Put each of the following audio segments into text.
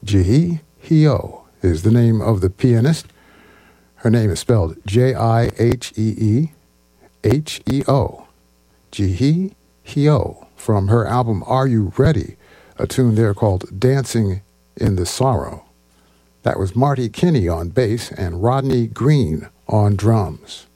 Jihee Heo is the name of the pianist. Her name is spelled Jihee Heo. Jihee Heo, from her album Are You Ready? A tune there called Dancing in the Sorrow. That was Marty Kinney on bass and Rodney Green on drums.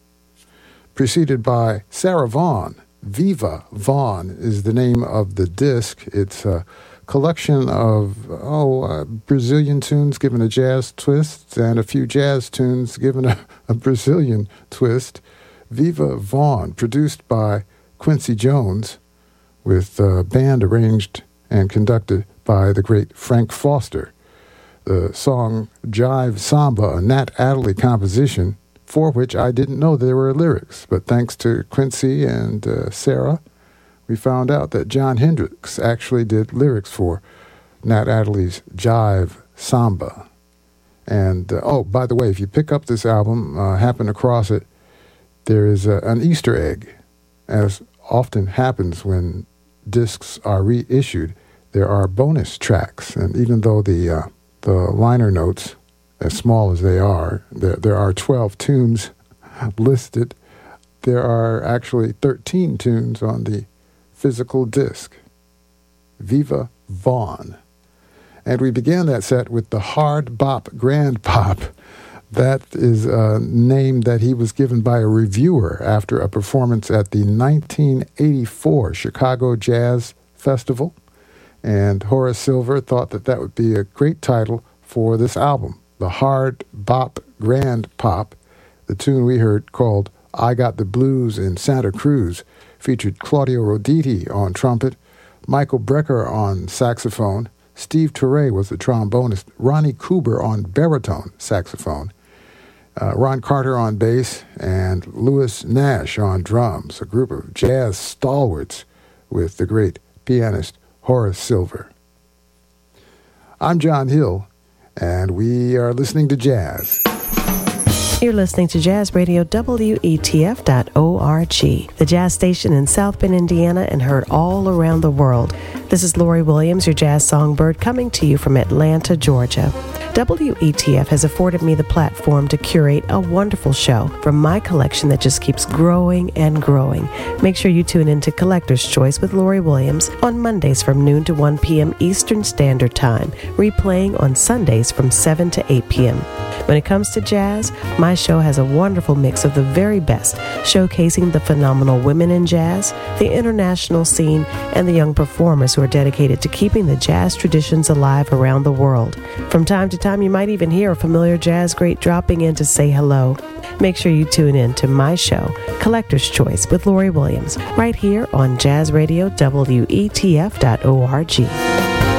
Preceded by Sarah Vaughan. Viva Vaughan is the name of the disc. It's a collection of Brazilian tunes given a jazz twist and a few jazz tunes given a Brazilian twist. Viva Vaughan, produced by Quincy Jones, with a band arranged and conducted by the great Frank Foster. The song Jive Samba, a Nat Adderley composition, for which I didn't know there were lyrics, but thanks to Quincy and Sarah, we found out that John Hendricks actually did lyrics for Nat Adderley's Jive Samba. And, by the way, if you pick up this album, happen across it, there is an Easter egg. As often happens when discs are reissued, there are bonus tracks, and even though the liner notes, as small as they are, there are 12 tunes listed. There are actually 13 tunes on the physical disc. Viva Vaughan. And we began that set with the Hard Bop Grand Pop. That is a name that he was given by a reviewer after a performance at the 1984 Chicago Jazz Festival. And Horace Silver thought that would be a great title for this album. The Hard Bop Grand Pop. The tune we heard, called I Got the Blues in Santa Cruz, featured Claudio Roditi on trumpet, Michael Brecker on saxophone, Steve Turre was the trombonist, Ronnie Cooper on baritone saxophone, Ron Carter on bass, and Louis Nash on drums, a group of jazz stalwarts with the great pianist Horace Silver. I'm John Hill, and we are listening to jazz. You're listening to Jazz Radio WETF.org, the jazz station in South Bend, Indiana, and heard all around the world. This is Lori Williams, your jazz songbird, coming to you from Atlanta, Georgia. WETF has afforded me the platform to curate a wonderful show from my collection that just keeps growing and growing. Make sure you tune in to Collector's Choice with Lori Williams on Mondays from noon to 1 p.m. Eastern Standard Time, replaying on Sundays from 7 to 8 p.m. When it comes to jazz, my show has a wonderful mix of the very best, showcasing the phenomenal women in jazz, the international scene, and the young performers who are dedicated to keeping the jazz traditions alive around the world. From time to time, you might even hear a familiar jazz great dropping in to say hello. Make sure you tune in to my show, Collector's Choice with Lori Williams, right here on Jazz Radio WETF.org.